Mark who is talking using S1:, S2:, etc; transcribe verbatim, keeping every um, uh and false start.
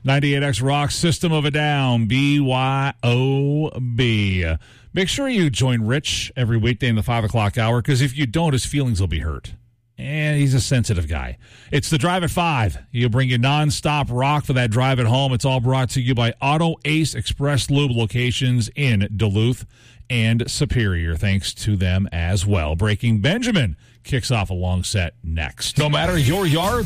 S1: ninety-eight X Rock, System of a Down, B Y O B. Make sure you join Rich every weekday in the five o'clock hour, because if you don't, his feelings will be hurt. And he's a sensitive guy. It's the Drive at five. He'll bring you nonstop rock for that drive at home. It's all brought to you by Auto Ace Express Lube locations in Duluth and Superior. Thanks to them as well. Breaking Benjamin kicks off a long set next.
S2: No matter your yard,